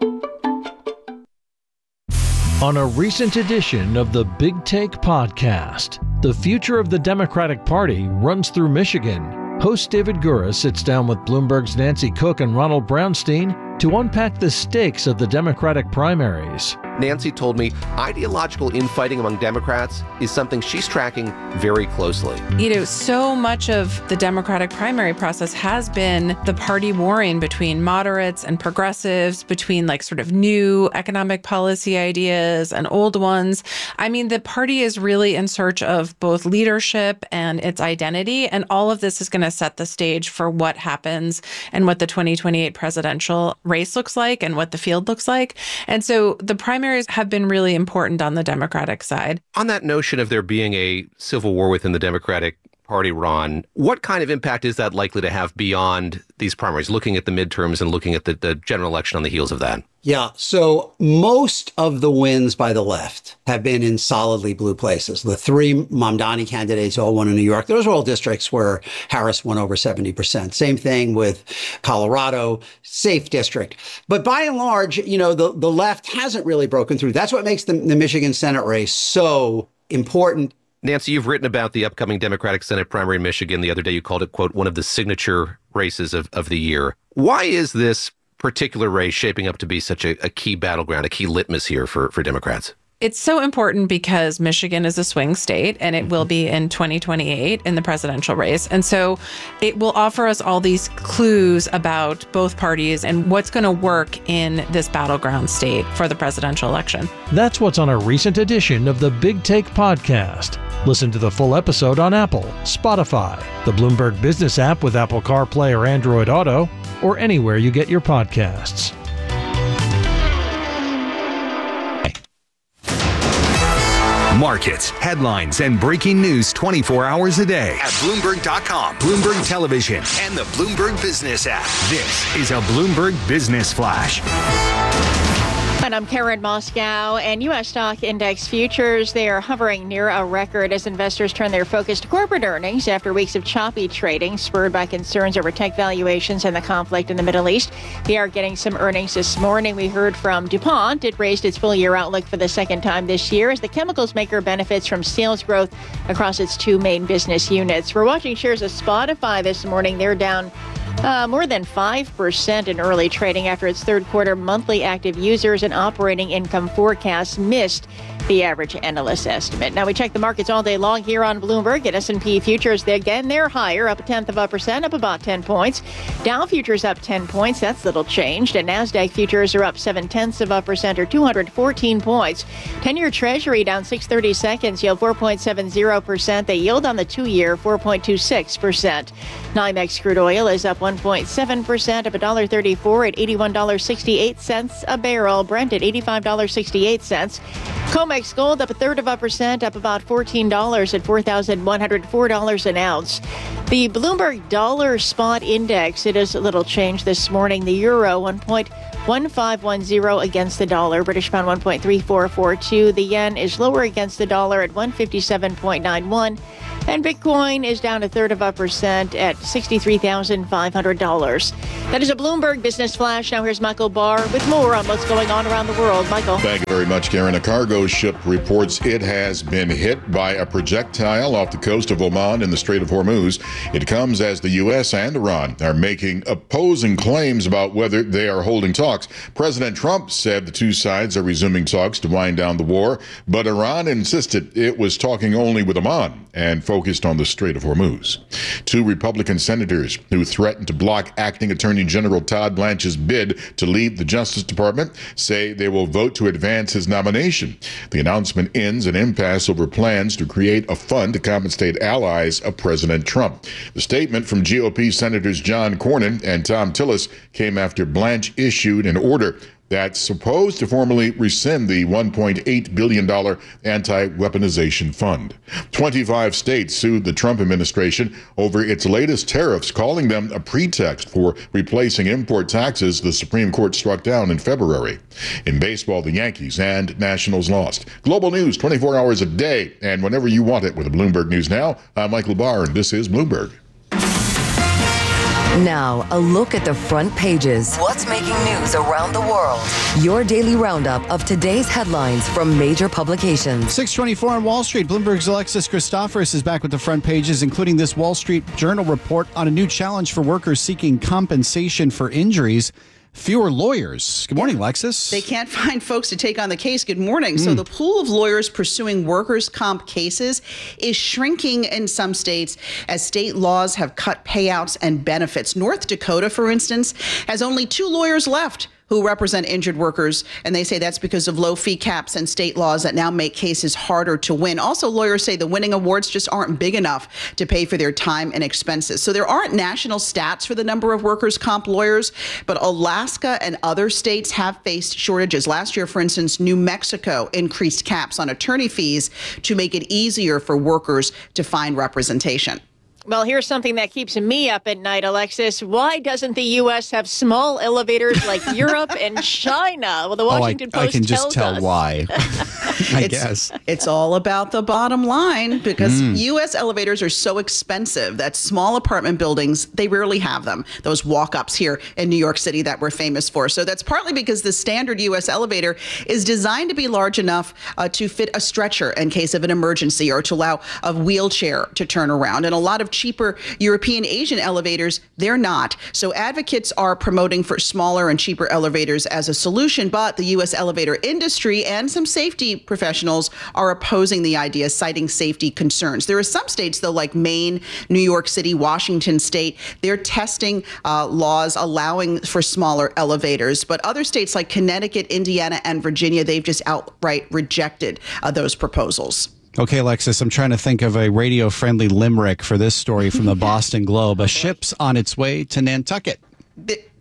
On a recent edition of the Big Take podcast, the future of the Democratic Party runs through Michigan. Host David Gura sits down with Bloomberg's Nancy Cook and Ronald Brownstein to unpack the stakes of the Democratic primaries. Nancy told me ideological infighting among Democrats is something she's tracking very closely. So much of the Democratic primary process has been the party warring between moderates and progressives, between sort of new economic policy ideas and old ones. I mean, the party is really in search of both leadership and its identity, and all of this is going to set the stage for what happens and what the 2028 presidential race looks like and what the field looks like. And so the primaries have been really important on the Democratic side. On that notion of there being a civil war within the Democratic Party, Ron, what kind of impact is that likely to have beyond these primaries, looking at the midterms and looking at the general election on the heels of that? Yeah, so most of the wins by the left have been in solidly blue places. The 3 Mamdani candidates all won in New York. Those are all districts where Harris won over 70%. Same thing with Colorado, safe district. But by and large, the left hasn't really broken through. That's what makes the Michigan Senate race so important. Nancy, you've written about the upcoming Democratic Senate primary in Michigan. The other day you called it, quote, one of the signature races of the year. Why is this particular race shaping up to be such a key battleground, a key litmus here for Democrats? It's so important because Michigan is a swing state, and it will be in 2028 in the presidential race. And so it will offer us all these clues about both parties and what's going to work in this battleground state for the presidential election. That's what's on a recent edition of the Big Take podcast. Listen to the full episode on Apple, Spotify, the Bloomberg Business app with Apple CarPlay or Android Auto, or anywhere you get your podcasts. Markets, headlines, and breaking news 24 hours a day at Bloomberg.com, Bloomberg Television, and the Bloomberg Business app. This is a Bloomberg Business Flash. And I'm Karen Moscow. And U.S. stock index futures, they are hovering near a record as investors turn their focus to corporate earnings after weeks of choppy trading spurred by concerns over tech valuations and the conflict in the Middle East. They are getting some earnings this morning. We heard from DuPont. It raised its full-year outlook for the second time this year as the chemicals maker benefits from sales growth across its two main business units. We're watching shares of Spotify this morning. They're down more than 5% in early trading after its third quarter monthly active users and operating income forecasts missed the average analyst estimate. Now, we check the markets all day long here on Bloomberg. At S&P futures, they're higher, up 1/10%, up about 10 points. Dow futures up 10 points. That's little changed. And NASDAQ futures are up 0.7% or 214 points. 10-year Treasury down 6/32, yield 4.70%. The yield on the 2-year, 4.26%. NYMEX crude oil is up 1.7%, up $1.34 at $81.68 a barrel. Brent at $85.68. COMEX gold up 1/3%, up about $14 at $4,104 an ounce. The Bloomberg Dollar Spot Index, it is a little change this morning. The euro 1.1510 against the dollar. British pound 1.3442. The yen is lower against the dollar at 157.91. And Bitcoin is down 1/3% at $63,500. That is a Bloomberg Business Flash. Now here's Michael Barr with more on what's going on around the world. Michael. Thank you very much, Karen. A cargo ship reports it has been hit by a projectile off the coast of Oman in the Strait of Hormuz. It comes as the U.S. and Iran are making opposing claims about whether they are holding talks. President Trump said the two sides are resuming talks to wind down the war, but Iran insisted it was talking only with Oman and focused on the Strait of Hormuz. Two Republican senators who threatened to block Acting Attorney General Todd Blanche's bid to leave the Justice Department say they will vote to advance his nomination. The announcement ends an impasse over plans to create a fund to compensate allies of President Trump. The statement from GOP Senators John Cornyn and Thom Tillis came after Blanche issued an order that's supposed to formally rescind the $1.8 billion anti-weaponization fund. 25 states sued the Trump administration over its latest tariffs, calling them a pretext for replacing import taxes the Supreme Court struck down in February. In baseball, the Yankees and Nationals lost. Global news 24 hours a day and whenever you want it with Bloomberg News Now. I'm Michael Barr, and this is Bloomberg. Now, a look at the front pages. What's making news around the world? Your daily roundup of today's headlines from major publications. 6:24 on Wall Street. Bloomberg's Alexis Christoforous is back with the front pages, including this Wall Street Journal report on a new challenge for workers seeking compensation for injuries. Fewer lawyers. Good morning, Lexus. They can't find folks to take on the case. Good morning. So the pool of lawyers pursuing workers' comp cases is shrinking in some states as state laws have cut payouts and benefits. North Dakota, for instance, has only 2 lawyers left who represent injured workers, and they say that's because of low fee caps and state laws that now make cases harder to win. Also, lawyers say the winning awards just aren't big enough to pay for their time and expenses. So there aren't national stats for the number of workers' comp lawyers, but Alaska and other states have faced shortages. Last year, for instance, New Mexico increased caps on attorney fees to make it easier for workers to find representation. Well, here's something that keeps me up at night, Alexis. Why doesn't the U.S. have small elevators like Europe and China? Well, the Washington Post I can just tells tell us. why. I guess. It's all about the bottom line because U.S. elevators are so expensive that small apartment buildings, they rarely have them. Those walk-ups here in New York City that we're famous for. So that's partly because the standard U.S. elevator is designed to be large enough to fit a stretcher in case of an emergency or to allow a wheelchair to turn around. And a lot of cheaper European Asian elevators, they're not. So advocates are promoting for smaller and cheaper elevators as a solution, but the U.S. elevator industry and some safety professionals are opposing the idea, citing safety concerns. There are some states, though, like Maine, New York City, Washington State, they're testing laws allowing for smaller elevators. But other states like Connecticut, Indiana, and Virginia, they've just outright rejected those proposals. Okay, Alexis, I'm trying to think of a radio-friendly limerick for this story from the Boston Globe. A ship's on its way to Nantucket.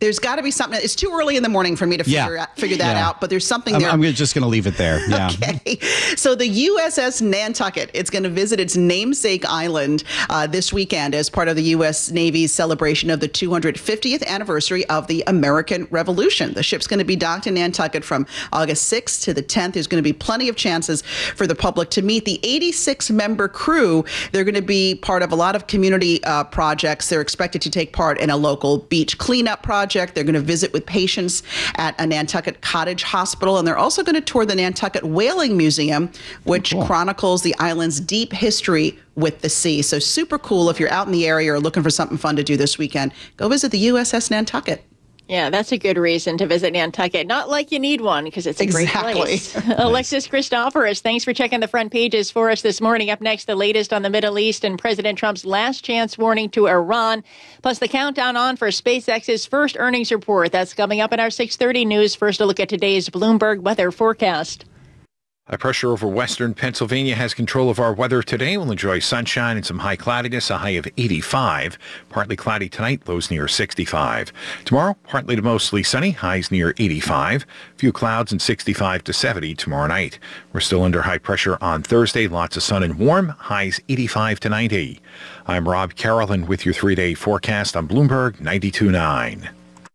There's got to be something. It's too early in the morning for me to figure that out, but there's something there. I'm just going to leave it there. Yeah. Okay. So the USS Nantucket, it's going to visit its namesake island this weekend as part of the U.S. Navy's celebration of the 250th anniversary of the American Revolution. The ship's going to be docked in Nantucket from August 6th to the 10th. There's going to be plenty of chances for the public to meet the 86-member crew. They're going to be part of a lot of community projects. They're expected to take part in a local beach cleanup project. They're going to visit with patients at a Nantucket Cottage Hospital, and they're also going to tour the Nantucket Whaling Museum, which chronicles the island's deep history with the sea. So super cool. If you're out in the area or looking for something fun to do this weekend, go visit the USS Nantucket. Yeah, that's a good reason to visit Nantucket. Not like you need one, because it's a great place. Alexis Christoforous, thanks for checking the front pages for us this morning. Up next, the latest on the Middle East and President Trump's last chance warning to Iran, plus the countdown on for SpaceX's first earnings report. That's coming up in our 6:30 news. First, a look at today's Bloomberg weather forecast. High pressure over western Pennsylvania has control of our weather today. We'll enjoy sunshine and some high cloudiness, a high of 85. Partly cloudy tonight, lows near 65. Tomorrow, partly to mostly sunny, highs near 85. Few clouds and 65 to 70 tomorrow night. We're still under high pressure on Thursday. Lots of sun and warm, highs 85 to 90. I'm Rob Carolyn with your 3-day forecast on Bloomberg 92.9.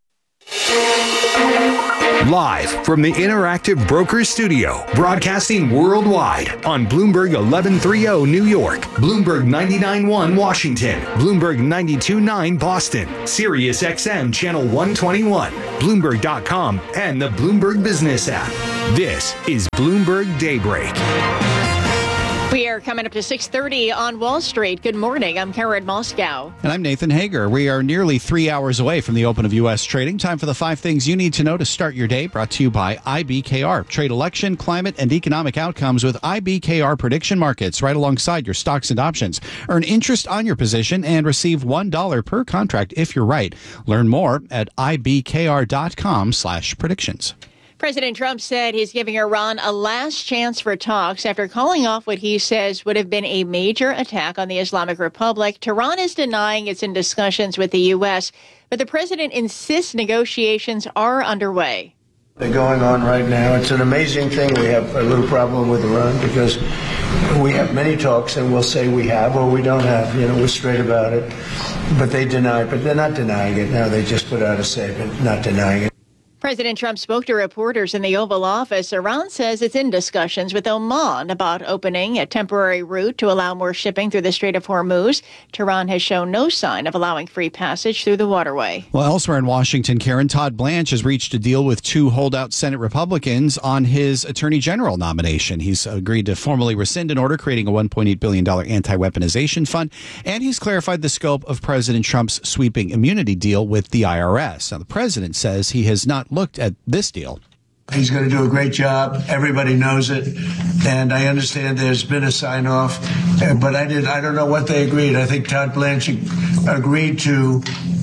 Live from the Interactive Brokers Studio, broadcasting worldwide on Bloomberg 1130 New York, Bloomberg 99.1 Washington, Bloomberg 92.9 Boston, Sirius XM Channel 121, Bloomberg.com, and the Bloomberg Business app. This is Bloomberg Daybreak. We are coming up to 6:30 on Wall Street. Good morning. I'm Karen Moscow. And I'm Nathan Hager. We are nearly 3 hours away from the open of U.S. trading. Time for the 5 things you need to know to start your day. Brought to you by IBKR. Trade election, climate, and economic outcomes with IBKR prediction markets right alongside your stocks and options. Earn interest on your position and receive $1 per contract if you're right. Learn more at ibkr.com/predictions. President Trump said he's giving Iran a last chance for talks after calling off what he says would have been a major attack on the Islamic Republic. Tehran is denying it's in discussions with the U.S., but the president insists negotiations are underway. They're going on right now. It's an amazing thing. We have a little problem with Iran because we have many talks and we'll say we have or we don't have. We're straight about it. But they deny it. But they're not denying it now. They just put out a statement not denying it. President Trump spoke to reporters in the Oval Office. Iran says it's in discussions with Oman about opening a temporary route to allow more shipping through the Strait of Hormuz. Tehran has shown no sign of allowing free passage through the waterway. Well, elsewhere in Washington, Karen, Todd Blanche has reached a deal with 2 holdout Senate Republicans on his Attorney General nomination. He's agreed to formally rescind an order creating a $1.8 billion anti-weaponization fund, and he's clarified the scope of President Trump's sweeping immunity deal with the IRS. Now, the president says he has not looked at this deal. He's going to do a great job. Everybody knows it. And I understand there's been a sign off, but I don't know what they agreed. I think Todd Blanche agreed to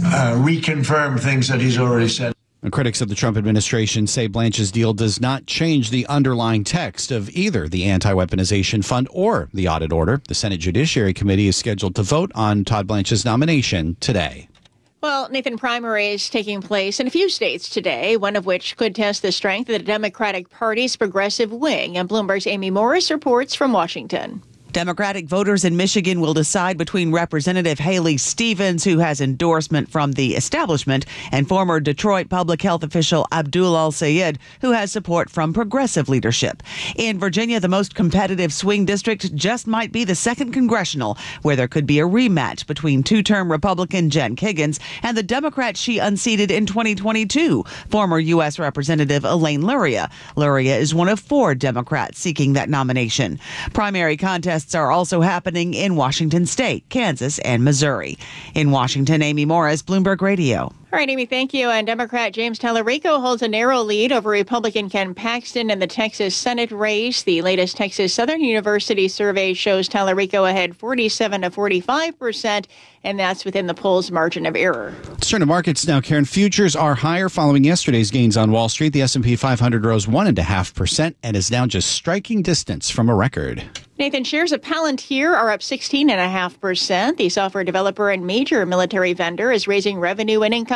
reconfirm things that he's already said. Critics of the Trump administration say Blanche's deal does not change the underlying text of either the anti-weaponization fund or the audit order. The Senate Judiciary Committee is scheduled to vote on Todd Blanche's nomination today. Well, Nathan, primaries taking place in a few states today, one of which could test the strength of the Democratic Party's progressive wing. And Bloomberg's Amy Morris reports from Washington. Democratic voters in Michigan will decide between Representative Haley Stevens, who has endorsement from the establishment, and former Detroit public health official Abdul Al-Sayed, who has support from progressive leadership. In Virginia, the most competitive swing district just might be the 2nd Congressional, where there could be a rematch between 2-term Republican Jen Kiggans and the Democrat she unseated in 2022, former U.S. Representative Elaine Luria. Luria is one of 4 Democrats seeking that nomination. Primary contests are also happening in Washington State, Kansas, and Missouri. In Washington, Amy Morris, Bloomberg Radio. All right, Amy, thank you. And Democrat James Tallarico holds a narrow lead over Republican Ken Paxton in the Texas Senate race. The latest Texas Southern University survey shows Tallarico ahead 47 to 45%, and that's within the poll's margin of error. Let's turn to markets now, Karen. Futures are higher following yesterday's gains on Wall Street. The S&P 500 rose 1.5% and is now just striking distance from a record. Nathan, shares of Palantir are up 16.5%. The software developer and major military vendor is raising revenue and income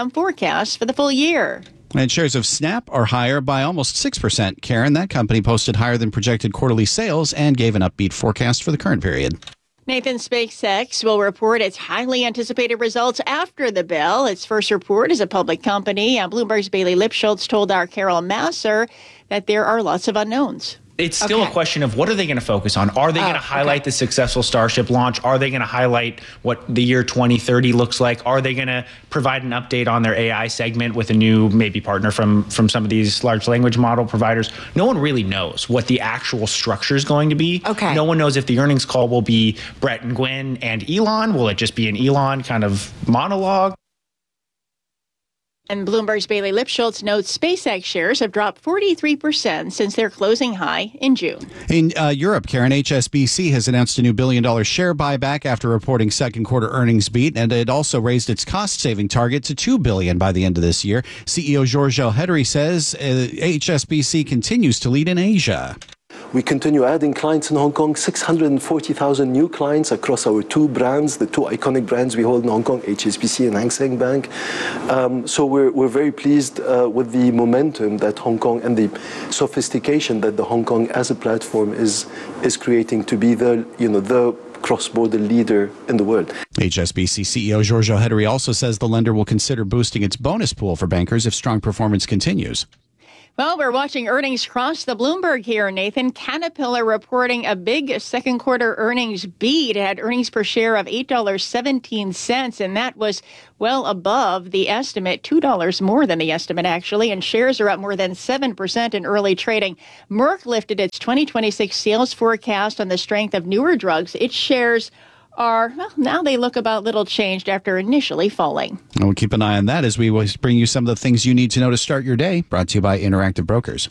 from forecasts for the full year. And shares of Snap are higher by almost 6%. Karen, that company posted higher than projected quarterly sales and gave an upbeat forecast for the current period. Nathan, SpaceX will report its highly anticipated results after the bell. Its first report as a public company. Bloomberg's Bailey Lipschultz told our Carol Masser that there are lots of unknowns. It's still a question of what are they going to focus on? Are they going to highlight the successful Starship launch? Are they going to highlight what the year 2030 looks like? Are they going to provide an update on their AI segment with a new maybe partner from some of these large language model providers? No one really knows what the actual structure is going to be. No one knows if the earnings call will be Brett and Gwen and Elon. Will it just be an Elon kind of monologue? And Bloomberg's Bailey Lipschultz notes SpaceX shares have dropped 43% since their closing high in June. In Europe, Karen, HSBC has announced a new $1 billion share buyback after reporting second quarter earnings beat, and it also raised its cost-saving target to $2 billion by the end of this year. CEO Georges Elhedery says HSBC continues to lead in Asia. We continue adding clients in Hong Kong, 640,000 new clients across our two brands, the two iconic brands we hold in Hong Kong, HSBC and Hang Seng Bank. So we're very pleased with the momentum that Hong Kong and the sophistication that the Hong Kong as a platform is creating to be the cross-border leader in the world. HSBC CEO Georges Elhedery also says the lender will consider boosting its bonus pool for bankers if strong performance continues. Well, we're watching earnings cross the Bloomberg here, Nathan. Caterpillar reporting a big second quarter earnings beat. It had earnings per share of $8.17, and that was well above the estimate, $2 more than the estimate, actually, and shares are up more than 7% in early trading. Merck lifted its 2026 sales forecast on the strength of newer drugs. Its shares are, well, now they look about little changed after initially falling. And we'll keep an eye on that as we bring you some of the things you need to know to start your day. Brought to you by Interactive Brokers.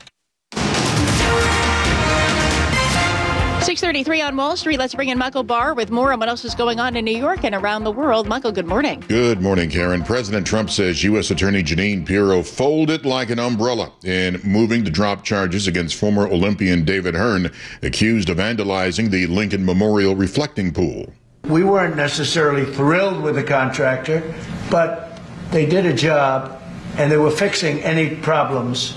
6:33 on Wall Street. Let's bring in Michael Barr with more on what else is going on in New York and around the world. Michael, good morning. Good morning, Karen. President Trump says U.S. Attorney Jeanine Pirro folded like an umbrella in moving to drop charges against former Olympian David Hearn, accused of vandalizing the Lincoln Memorial reflecting pool. We weren't necessarily thrilled with the contractor, but they did a job and they were fixing any problems.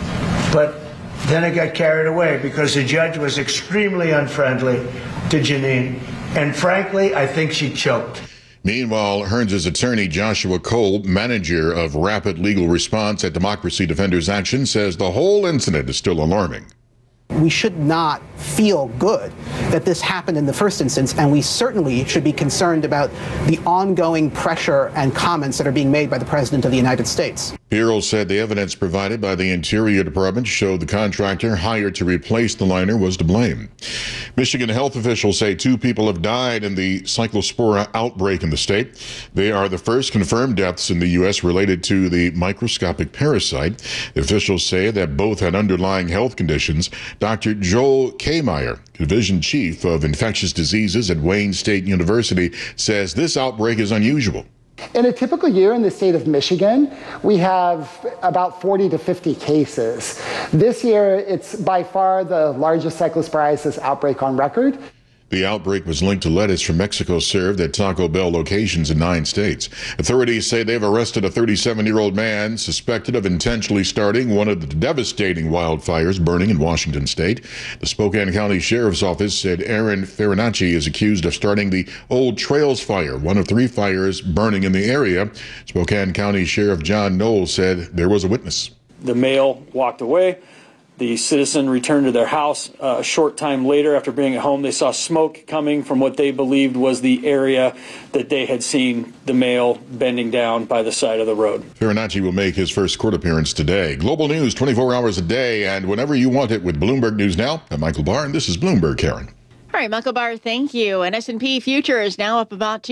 But then it got carried away because the judge was extremely unfriendly to Jeanine. And frankly, I think she choked. Meanwhile, Hearns' attorney Joshua Cole, manager of Rapid Legal Response at Democracy Defenders Action, says the whole incident is still alarming. We should not feel good that this happened in the first instance, and we certainly should be concerned about the ongoing pressure and comments that are being made by the President of the United States. Pirro said the evidence provided by the Interior Department showed the contractor hired to replace the liner was to blame. Michigan health officials say 2 people have died in the cyclospora outbreak in the state. They are the first confirmed deaths in the U.S. related to the microscopic parasite. The officials say that both had underlying health conditions. Dr. Joel Kmeyer, Division Chief of Infectious Diseases at Wayne State University, says this outbreak is unusual. In a typical year in the state of Michigan, we have about 40 to 50 cases. This year, it's by far the largest cyclosporiasis outbreak on record. The outbreak was linked to lettuce from Mexico served at Taco Bell locations in 9 states. Authorities say they've arrested a 37-year-old man suspected of intentionally starting one of the devastating wildfires burning in Washington state. The Spokane County Sheriff's Office said Aaron Farinacci is accused of starting the Old Trails Fire, one of 3 fires burning in the area. Spokane County Sheriff John Knoll said there was a witness. The male walked away. The citizen returned to their house. A short time later, after being at home, they saw smoke coming from what they believed was the area that they had seen the male bending down by the side of the road. Farinacci will make his first court appearance today. Global news 24 hours a day and whenever you want it with Bloomberg News Now. I'm Michael Barr, and this is Bloomberg, Karen. All right, Michael Barr, thank you. And S&P futures now up about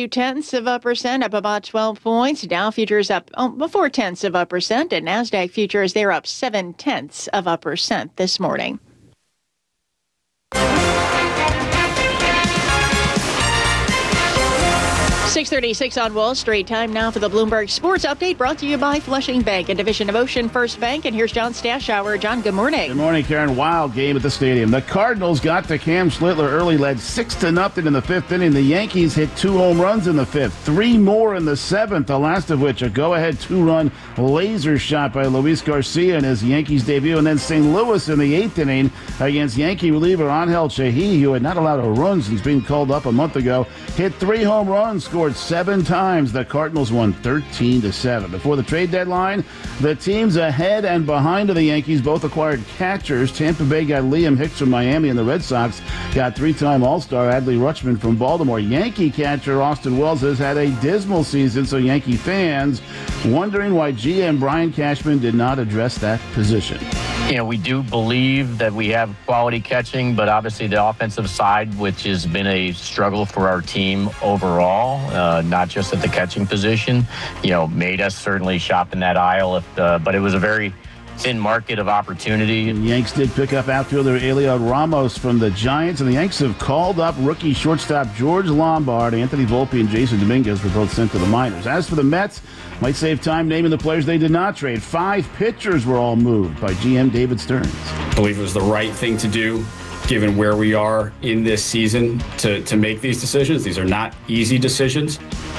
0.2%, up about 12 points. Dow futures up 0.4%, and NASDAQ futures, they're up 0.7% this morning. 6:36 on Wall Street. Time now for the Bloomberg Sports Update, brought to you by Flushing Bank, a division of Ocean First Bank. And here's John Stashower. John, good morning. Good morning, Karen. Wild game at the stadium. The Cardinals got to Cam Schlittler early, led 6-0 in the fifth inning. The Yankees hit 2 home runs in the fifth, 3 more in the seventh, the last of which a go-ahead 2-run laser shot by Luis Garcia in his Yankees debut. And then St. Louis in the eighth inning against Yankee reliever Angel Chahí, who had not allowed a run since being called up a month ago, hit 3 home runs, scored 7 times. The Cardinals won 13-7. Before the trade deadline, the teams ahead and behind of the Yankees both acquired catchers. Tampa Bay got Liam Hicks from Miami, and the Red Sox got 3-time All-Star Adley Rutschman from Baltimore. Yankee catcher Austin Wells has had a dismal season, so Yankee fans wondering why GM Brian Cashman did not address that position. You know, we do believe that we have quality catching, but obviously the offensive side, which has been a struggle for our team overall, not just at the catching position, made us certainly shop in that aisle. But it was a very thin market of opportunity. The Yanks did pick up outfielder Eliot Ramos from the Giants, and the Yanks have called up rookie shortstop George Lombard. Anthony Volpe and Jason Dominguez were both sent to the minors. As for the Mets, might save time naming the players they did not trade. 5 pitchers were all moved by GM David Stearns. I believe it was the right thing to do, given where we are in this season, to make these decisions. These are not easy decisions.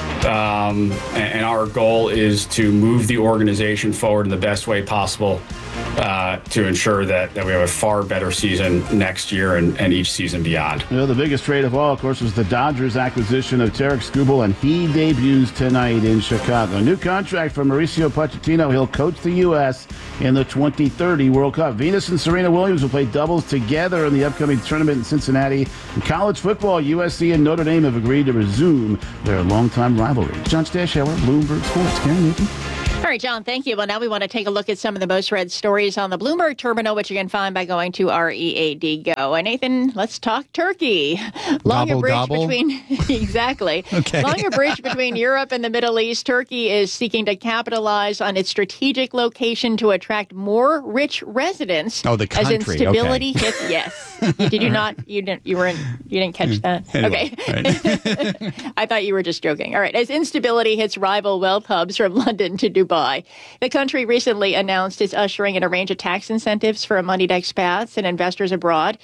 And our goal is to move the organization forward in the best way possible to ensure that we have a far better season next year and each season beyond. The biggest trade of all, of course, was the Dodgers' acquisition of Tarek Skubal, and he debuts tonight in Chicago. A new contract for Mauricio Pochettino. He'll coach the U.S. in the 2030 World Cup. Venus and Serena Williams will play doubles together in the upcoming tournament in Cincinnati. In college football, USC and Notre Dame have agreed to resume their longtime rivalry. John Stashower, Bloomberg Sports. Karen Newton. All right, John, thank you. Well, now we want to take a look at some of the most read stories on the Bloomberg Terminal, which you can find by going to READ Go. And Nathan, let's talk Turkey. Longer bridge between exactly. Okay. Longer bridge between Europe and the Middle East. Turkey is seeking to capitalize on its strategic location to attract more rich residents. Oh, the country. As instability hits. Yes. Did you not? You didn't catch that. Anyway, okay. Right. I thought you were just joking. All right. As instability hits rival wealth hubs from London to Dubai. The country recently announced it's ushering in a range of tax incentives for moneyed expats and investors abroad.